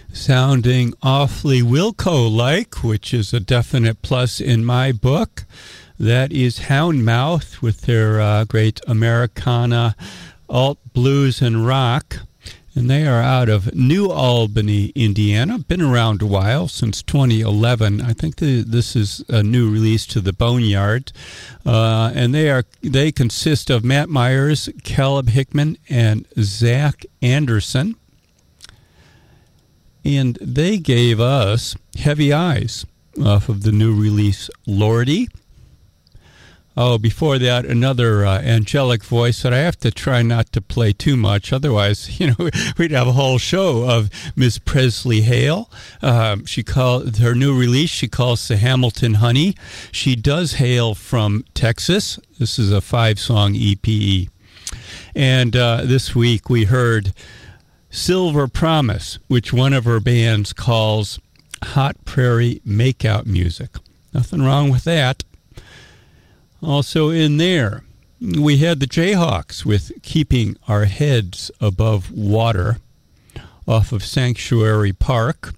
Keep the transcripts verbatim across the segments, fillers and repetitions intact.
sounding awfully Wilco-like, which is a definite plus in my book. That is Houndmouth with their uh, great Americana, alt, blues, and rock. And they are out of New Albany, Indiana. Been around a while, since twenty eleven. I think the, this is a new release to the Boneyard. Uh, and they are they consist of Matt Myers, Caleb Hickman, and Zach Anderson. And they gave us Heavy Eyes off of the new release Lordy. Oh, before that, another uh, angelic voice that I have to try not to play too much. Otherwise, you know, we'd have a whole show of Miss Presley Hale. Um, she called her new release. She calls the Hamilton Honey. She does hail from Texas. This is a five-song E P. And uh, this week we heard Silver Promise, which one of her bands calls Hot Prairie Makeout Music. Nothing wrong with that. Also in there, we had the Jayhawks with Keeping Our Heads Above Water off of Sanctuary Park.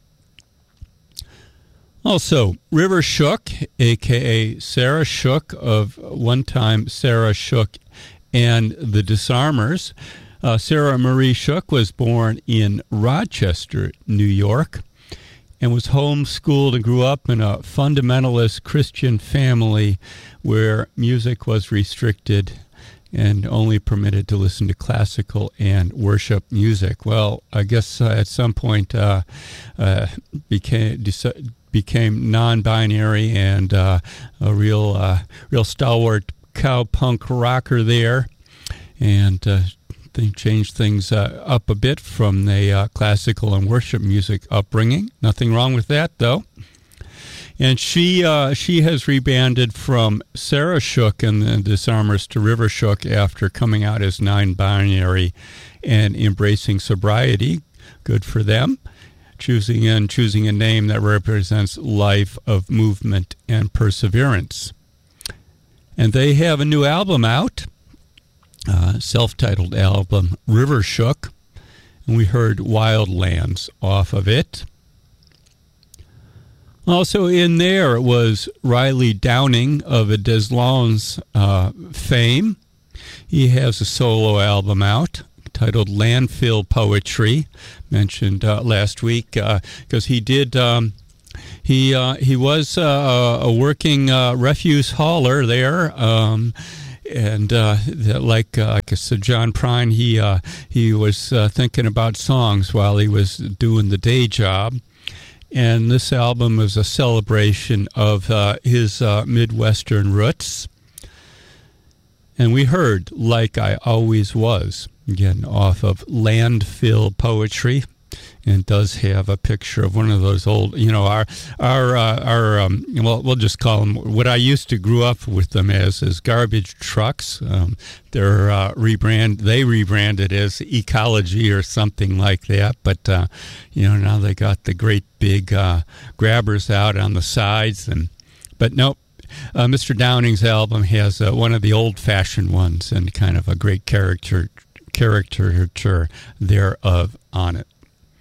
Also, River Shook, a k a. Sarah Shook of one time Sarah Shook and the Disarmers. Uh, Sarah Marie Shook was born in Rochester, New York, and was homeschooled and grew up in a fundamentalist Christian family where music was restricted and only permitted to listen to classical and worship music. Well, I guess uh, at some point uh, uh, became became non-binary and uh, a real uh, real stalwart cowpunk rocker there, and uh, they changed things uh, up a bit from the uh, classical and worship music upbringing. Nothing wrong with that, though. And she uh, she has rebanded from Sarah Shook and the Disarmers to River Shook after coming out as non-binary and embracing sobriety. Good for them. Choosing and choosing a name that represents life of movement and perseverance. And they have a new album out. Uh, self-titled album, River Shook, and we heard Wildlands off of it. Also in there was Riley Downing of a Deslons uh, fame. He has a solo album out titled Landfill Poetry, mentioned uh, last week, because uh, he did... Um, he uh, he was uh, a working uh, refuse hauler there, um And uh, like, uh, like I said, John Prine, he uh, he was uh, thinking about songs while he was doing the day job. And this album is a celebration of uh, his uh, Midwestern roots. And we heard Like I Always Was, again, off of Landfill Poetry. And does have a picture of one of those old, you know, our, our, uh, our, um, well, we'll just call them, what I used to grew up with them as, is garbage trucks. Um, they're uh, rebrand, they rebranded as Ecology or something like that. But, uh, you know, now they got the great big uh, grabbers out on the sides. And, but nope, uh, Mister Downing's album has uh, one of the old-fashioned ones and kind of a great character, caricature thereof on it.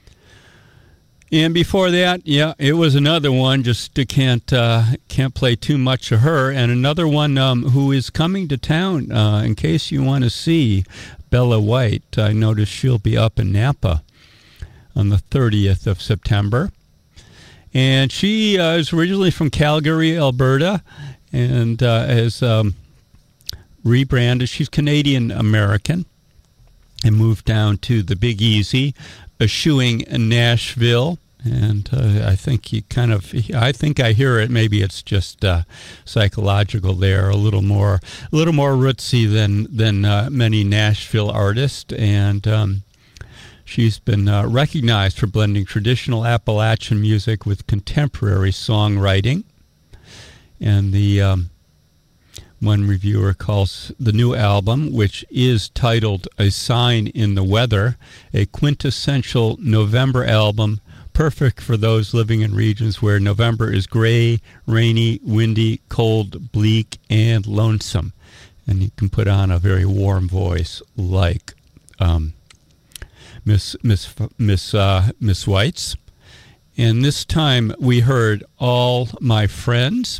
And before that, yeah, it was another one. Just uh, can't uh, can't play too much of her. And another one um, who is coming to town. Uh, in case you want to see Bella White, I noticed she'll be up in Napa on the thirtieth of September. And she uh, is originally from Calgary, Alberta, and uh, has um, rebranded. She's Canadian American and moved down to the Big Easy, eschewing Nashville. And uh, I think you kind of, I think I hear it. Maybe it's just uh, psychological there, a little more, a little more rootsy than than uh, many Nashville artists. And um, she's been uh, recognized for blending traditional Appalachian music with contemporary songwriting. And the um, one reviewer calls the new album, which is titled A Sign in the Weather, a quintessential November album, perfect for those living in regions where November is gray, rainy, windy, cold, bleak, and lonesome. And you can put on a very warm voice like um, Miss Miss Miss uh, Miss Whites. And this time we heard All My Friends.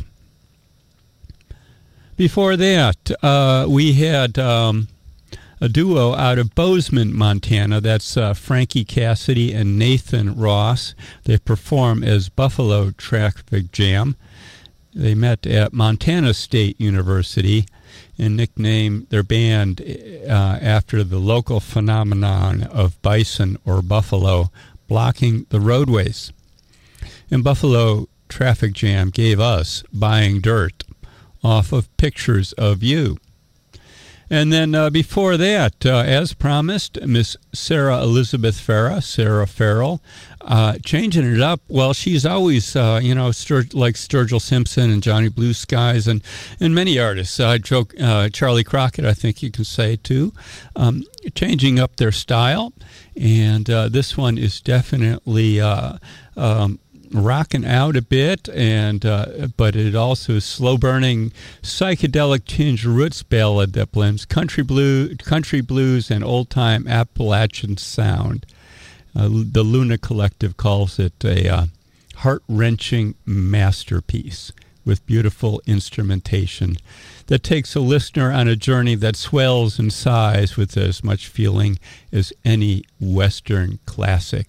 Before that, uh, we had um, a duo out of Bozeman, Montana. That's uh, Frankie Cassidy and Nathan Ross. They perform as Buffalo Traffic Jam. They met at Montana State University and nicknamed their band uh, after the local phenomenon of bison or buffalo blocking the roadways. And Buffalo Traffic Jam gave us Buying Dirt off of Pictures of You. And then uh, before that, uh, as promised, Miss Sarah Elizabeth Farrah, Sarah Farrell, uh, changing it up. Well, she's always, uh, you know, Stur- like Sturgill Simpson and Johnny Blue Skies and, and many artists. Uh, Joe, uh, Charlie Crockett, I think you can say, too. Um, changing up their style. And uh, this one is definitely uh, um, rocking out a bit, and uh, but it also is slow-burning, psychedelic tinge roots ballad that blends country blue, country blues, and old-time Appalachian sound. Uh, the Luna Collective calls it a uh, heart-wrenching masterpiece with beautiful instrumentation that takes a listener on a journey that swells in size with as much feeling as any Western classic.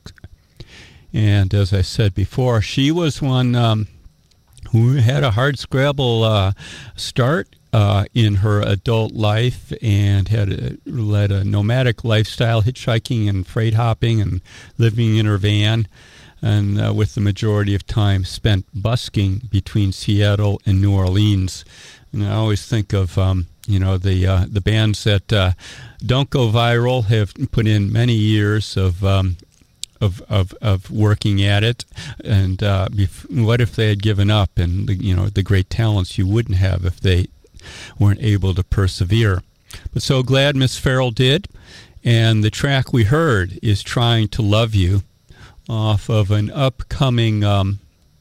And as I said before, she was one um, who had a hard scrabble uh, start uh, in her adult life and had a, led a nomadic lifestyle, hitchhiking and freight hopping and living in her van, and uh, with the majority of time spent busking between Seattle and New Orleans. And I always think of um, you know the uh, the bands that uh, don't go viral have put in many years of um, Of, of of working at it, and uh, bef- what if they had given up? And the, you know the great talents you wouldn't have if they weren't able to persevere. But so glad Miss Farrell did, and the track we heard is "Trying to Love You," off of an upcoming um,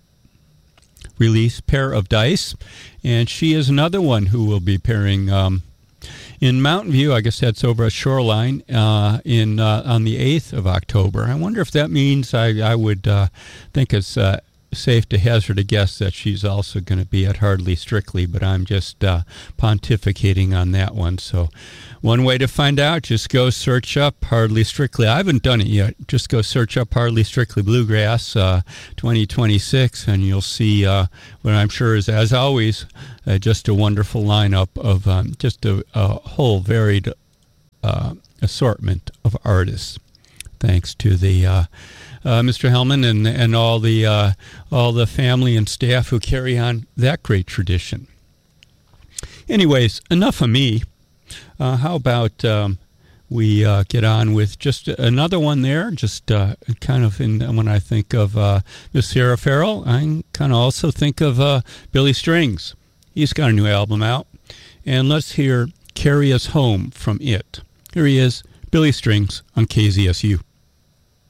release, Pair of Dice, and she is another one who will be pairing. Um, In Mountain View, I guess that's over at Shoreline, uh, in uh, on the eighth of October. I wonder if that means I, I would uh, think it's uh, safe to hazard a guess that she's also going to be at Hardly Strictly, but I'm just uh, pontificating on that one. So one way to find out, just go search up Hardly Strictly. I haven't done it yet. Just go search up Hardly Strictly Bluegrass uh, twenty twenty-six, and you'll see uh, what I'm sure is, as always, uh, just a wonderful lineup of um, just a, a whole varied uh, assortment of artists. Thanks to the uh, uh, Mister Hellman and and all the uh, all the family and staff who carry on that great tradition. Anyways, enough of me. Uh, how about um, we uh, get on with just another one there? Just uh, kind of in when I think of uh, Miss Sarah Farrell, I kind of also think of uh, Billy Strings. He's got a new album out, and let's hear "Carry Us Home" from it. Here he is, Billy Strings on K Z S U.